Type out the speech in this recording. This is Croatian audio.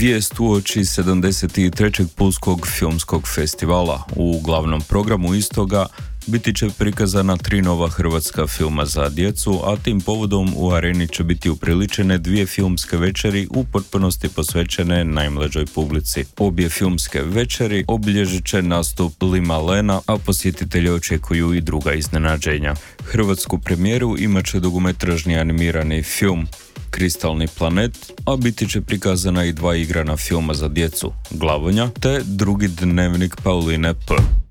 Vijest uoči 73. Pulskog filmskog festivala. U glavnom programu istoga biti će prikazana 3 nova hrvatska filma za djecu, a tim povodom u areni će biti upriličene 2 filmske večeri u potpunosti posvećene najmlađoj publici. Obje filmske večeri obilježit će nastup Lima Lena, a posjetitelji očekuju i druga iznenađenja. Hrvatsku premijeru imat će dugometražni animirani film Kristalni planet, a biti će prikazana i 2 igrana filma za djecu, Glavonja te Drugi dnevnik Pauline P.